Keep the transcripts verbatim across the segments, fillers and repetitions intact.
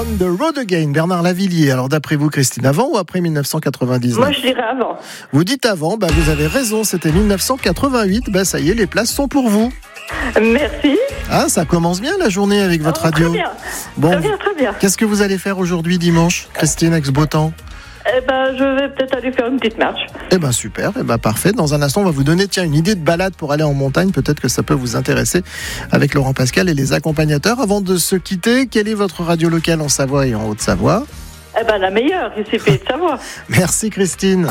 On the Road Again, Bernard Lavilliers. Alors d'après vous, Christine, avant ou après dix-neuf cent quatre-vingt-dix-neuf? Moi, je dirais avant. Vous dites avant, bah, vous avez raison, c'était dix-neuf cent quatre-vingt-huit. Bah, ça y est, les places sont pour vous. Merci. Ah, ça commence bien la journée avec votre Oh, radio. Très bien. Bon, Très bien, très bien. qu'est-ce que vous allez faire aujourd'hui dimanche, Christine, avec ce beau temps? Eh ben, je vais peut-être aller faire une petite marche. Eh ben super, eh ben parfait. Dans un instant, on va vous donner tiens une idée de balade pour aller en montagne. Peut-être que ça peut vous intéresser avec Laurent Pascal et les accompagnateurs. Avant de se quitter, quelle est votre radio locale en Savoie et en Haute-Savoie? Eh ben, la meilleure, ici Pays de Savoie. Merci Christine.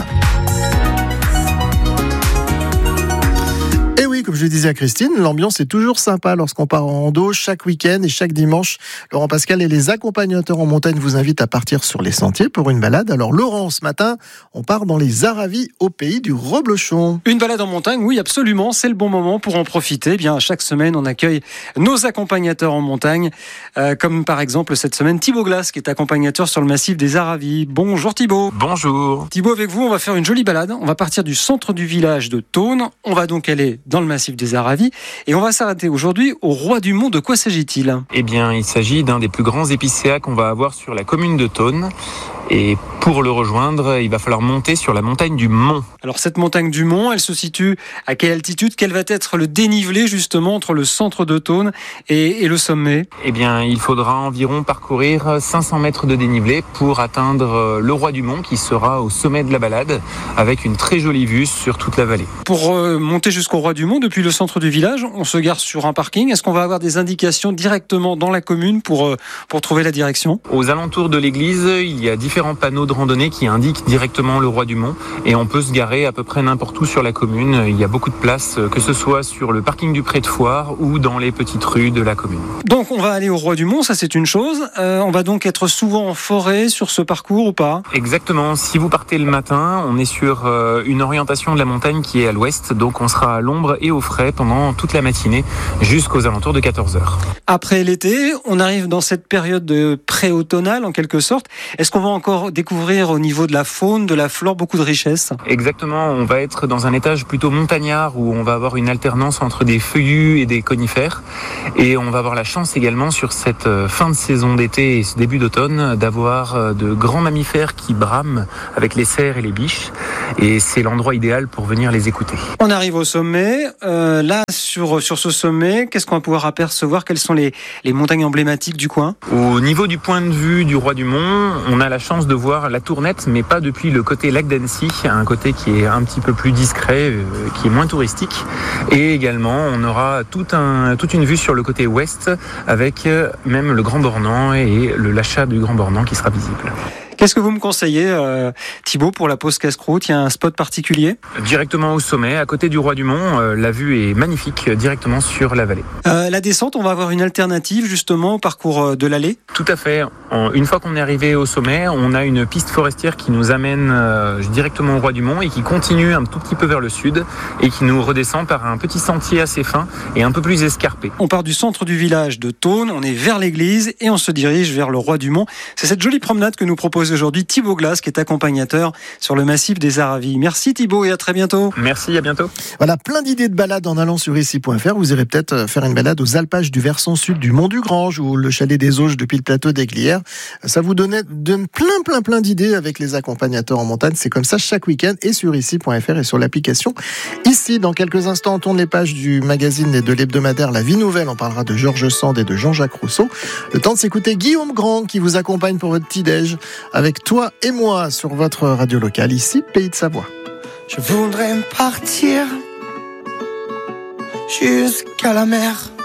Et oui, comme je le disais à Christine, l'ambiance est toujours sympa lorsqu'on part en rando chaque week-end et chaque dimanche. Laurent Pascal et les accompagnateurs en montagne vous invitent à partir sur les sentiers pour une balade. Alors Laurent, ce matin, on part dans les Aravis au pays du reblochon. Une balade en montagne, oui absolument, c'est le bon moment pour en profiter. Eh bien, chaque semaine, on accueille nos accompagnateurs en montagne, euh, comme par exemple cette semaine Thibaut Glass, qui est accompagnateur sur le massif des Aravis. Bonjour Thibaut. Bonjour. Thibaut, avec vous, on va faire une jolie balade. On va partir du centre du village de Thônes. On va donc aller dans le massif des Aravis et on va s'arrêter aujourd'hui au Roi du Mont. De quoi s'agit-il? Eh bien, il s'agit d'un des plus grands épicéas qu'on va avoir sur la commune de Thônes. Et pour le rejoindre, il va falloir monter sur la montagne du Mont. Alors cette montagne du Mont, elle se situe à quelle altitude? Quel va être le dénivelé justement entre le centre de Thônes et, et le sommet? Eh bien, il faudra environ parcourir cinq cents mètres de dénivelé pour atteindre le Roi du Mont qui sera au sommet de la balade avec une très jolie vue sur toute la vallée. Pour euh, monter jusqu'au Roi du Mont, depuis le centre du village, on se gare sur un parking. Est-ce qu'on va avoir des indications directement dans la commune pour, euh, pour trouver la direction? Aux alentours de l'église, il y a différents panneaux de randonnée qui indiquent directement le Roi du Mont et on peut se garer à peu près n'importe où sur la commune. Il y a beaucoup de place, que ce soit sur le parking du Pré de Foire ou dans les petites rues de la commune. Donc on va aller au Roi du Mont, ça c'est une chose. Euh, on va donc être souvent en forêt sur ce parcours ou pas? Exactement. Si vous partez le matin, on est sur euh, une orientation de la montagne qui est à l'ouest, donc on sera à l'ombre et au frais pendant toute la matinée jusqu'aux alentours de quatorze heures. Après l'été, on arrive dans cette période de pré-automnale en quelque sorte. Est-ce qu'on va encore découvrir au niveau de la faune, de la flore, beaucoup de richesses? Exactement, on va être dans un étage plutôt montagnard où on va avoir une alternance entre des feuillus et des conifères et on va avoir la chance également sur cette fin de saison d'été et ce début d'automne d'avoir de grands mammifères qui brament avec les cerfs et les biches et c'est l'endroit idéal pour venir les écouter. On arrive au sommet, euh, là sur, sur ce sommet, qu'est-ce qu'on va pouvoir apercevoir? Quelles sont les, les montagnes emblématiques du coin? Au niveau du point de vue du Roi du Mont, on a la chance de voir la Tournette, mais pas depuis le côté lac d'Annecy, un côté qui est un petit peu plus discret, euh, qui est moins touristique. Et également, on aura tout un, toute une vue sur le côté ouest, avec euh, même le Grand Bornand et le l'achat du Grand Bornand qui sera visible. Qu'est-ce que vous me conseillez, euh, Thibaut, pour la pause casse-croûte? Il y a un spot particulier? Directement au sommet, à côté du Roi du Mont, euh, la vue est magnifique, directement sur la vallée. Euh, la descente, on va avoir une alternative justement au parcours de l'allée? Tout à fait. En, une fois qu'on est arrivé au sommet, on a une piste forestière qui nous amène euh, directement au Roi du Mont et qui continue un tout petit peu vers le sud et qui nous redescend par un petit sentier assez fin et un peu plus escarpé. On part du centre du village de Thônes, on est vers l'église et on se dirige vers le Roi du Mont. C'est cette jolie promenade que nous propose aujourd'hui Thibaut Glass, qui est accompagnateur sur le massif des Aravis. Merci Thibaut et à très bientôt. Merci, à bientôt. Voilà, plein d'idées de balades en allant sur ici point f r. Vous irez peut-être faire une balade aux alpages du versant sud du Mont du Grange ou le chalet des Auges depuis le plateau d'Aiglières. Ça vous donne, donne plein, plein, plein d'idées avec les accompagnateurs en montagne. C'est comme ça chaque week-end et sur ici point f r et sur l'application. Ici, dans quelques instants, on tourne les pages du magazine et de l'hebdomadaire La Vie Nouvelle. On parlera de Georges Sand et de Jean-Jacques Rousseau. Le temps de s'écouter Guillaume Grand qui vous accompagne pour votre petit-déj avec Toi et moi sur votre radio locale ici, Pays de Savoie. Je voudrais partir jusqu'à la mer.